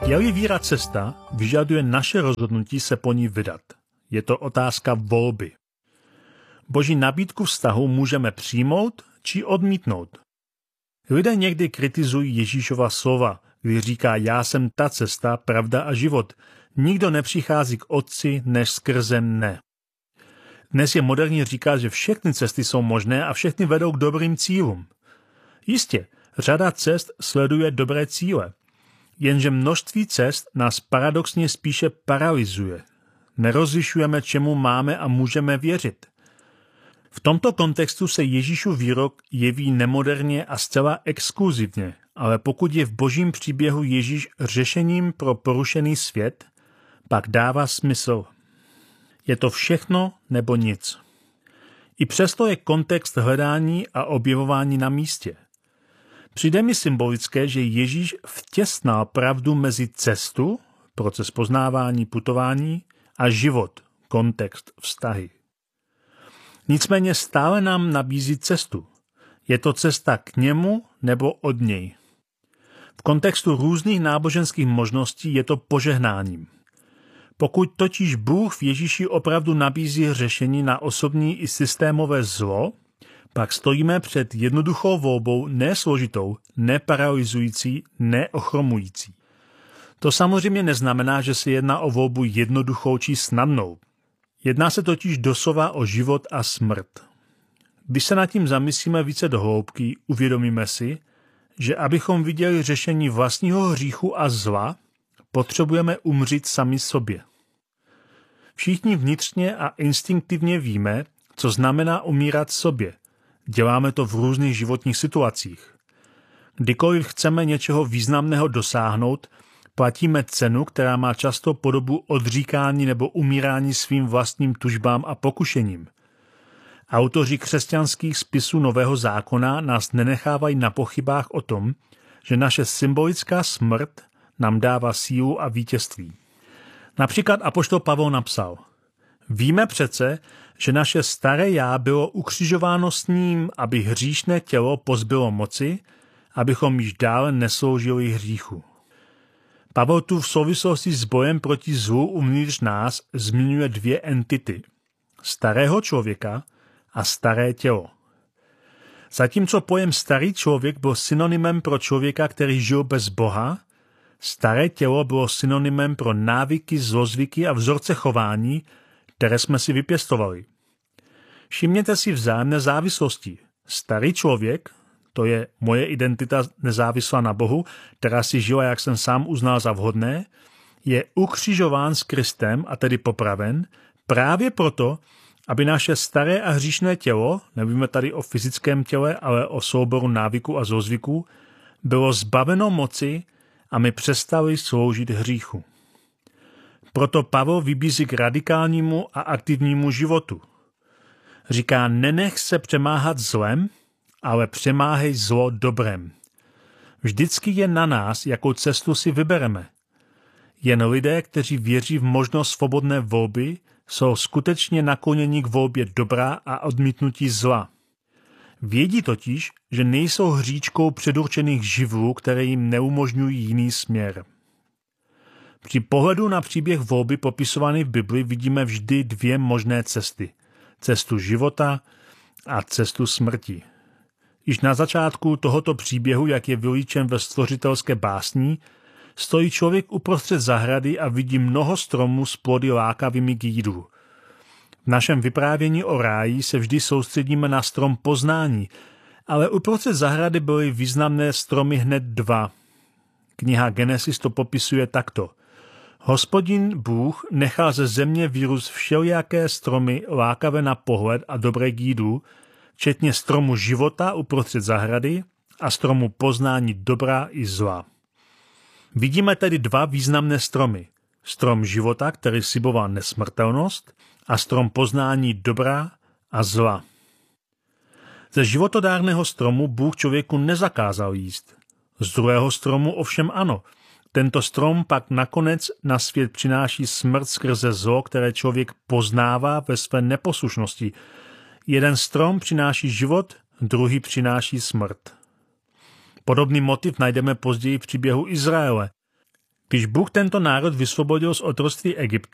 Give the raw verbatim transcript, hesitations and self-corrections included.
Je-li víra cesta, vyžaduje naše rozhodnutí se po ní vydat. Je to otázka volby. Boží nabídku vztahu můžeme přijmout či odmítnout. Lidé někdy kritizují Ježíšova slova, kdy říká: já jsem ta cesta, pravda a život. Nikdo nepřichází k Otci než skrze mne. Dnes je moderní říkat, že všechny cesty jsou možné a všechny vedou k dobrým cílům. Jistě, řada cest sleduje dobré cíle, jenže množství cest nás paradoxně spíše paralyzuje. Nerozlišujeme, čemu máme a můžeme věřit. V tomto kontextu se Ježíšův výrok jeví nemoderně a zcela exkluzivně, ale pokud je v božím příběhu Ježíš řešením pro porušený svět, pak dává smysl. Je to všechno nebo nic. I přesto je kontext hledání a objevování na místě. Přijde mi symbolické, že Ježíš vtěsnal pravdu mezi cestu, proces poznávání, putování, a život, kontext, vztahy. Nicméně stále nám nabízí cestu. Je to cesta k němu nebo od něj. V kontextu různých náboženských možností je to požehnáním. Pokud totiž Bůh v Ježíši opravdu nabízí řešení na osobní i systémové zlo, pak stojíme před jednoduchou volbou, nesložitou, neparalyzující, neochromující. To samozřejmě neznamená, že se jedná o volbu jednoduchou či snadnou. Jedná se totiž doslova o život a smrt. Když se nad tím zamyslíme více do hloubky, uvědomíme si, že abychom viděli řešení vlastního hříchu a zla, potřebujeme umřít sami sobě. Všichni vnitřně a instinktivně víme, co znamená umírat sobě. Děláme to v různých životních situacích. Kdykoliv chceme něčeho významného dosáhnout, platíme cenu, která má často podobu odříkání nebo umírání svým vlastním tužbám a pokušením. Autoři křesťanských spisů Nového zákona nás nenechávají na pochybách o tom, že naše symbolická smrt nám dává sílu a vítězství. Například apoštol Pavel napsal: víme přece, že naše staré já bylo ukřižováno s ním, aby hříšné tělo pozbylo moci, abychom již dále nesloužili hříchu. Pavel tu v souvislosti s bojem proti zlu uvnitř nás zmiňuje dvě entity. Starého člověka a staré tělo. Zatímco pojem starý člověk byl synonymem pro člověka, který žil bez Boha, staré tělo bylo synonymem pro návyky, zlozvyky a vzorce chování, které jsme si vypěstovali. Všimněte si vzájemné závislosti. Starý člověk, to je moje identita nezávislá na Bohu, která si žila, jak jsem sám uznal za vhodné, je ukřižován s Kristem a tedy popraven právě proto, aby naše staré a hříšné tělo, nevíme tady o fyzickém těle, ale o souboru návyků a zlozvyků, bylo zbaveno moci a my přestali sloužit hříchu. Proto Pavel vybízí k radikálnímu a aktivnímu životu. Říká: nenech se přemáhat zlem, ale přemáhej zlo dobrem. Vždycky je na nás, jakou cestu si vybereme. Jen lidé, kteří věří v možnost svobodné volby, jsou skutečně nakloněni k volbě dobra a odmítnutí zla. Vědí totiž, že nejsou hříčkou předurčených živlů, které jim neumožňují jiný směr. Při pohledu na příběh volby popisovaný v Bibli vidíme vždy dvě možné cesty. Cestu života a cestu smrti. Již na začátku tohoto příběhu, jak je vylíčen ve stvořitelské básni, stojí člověk uprostřed zahrady a vidí mnoho stromů s plody lákavými k jídlu. V našem vyprávění o ráji se vždy soustředíme na strom poznání, ale uprostřed zahrady byly významné stromy hned dva. Kniha Genesis to popisuje takto. Hospodin Bůh nechal ze země vyrůst všelijaké stromy lákavé na pohled a dobré k jídlu, včetně stromu života uprostřed zahrady a stromu poznání dobra i zla. Vidíme tedy dva významné stromy. Strom života, který sliboval nesmrtelnost, a strom poznání dobra a zla. Ze životodárného stromu Bůh člověku nezakázal jíst. Z druhého stromu ovšem ano. Tento strom pak nakonec na svět přináší smrt skrze zlo, které člověk poznává ve své neposlušnosti. Jeden strom přináší život, druhý přináší smrt. Podobný motiv najdeme později v příběhu Izraele. Když Bůh tento národ vysvobodil z otroctví Egypta,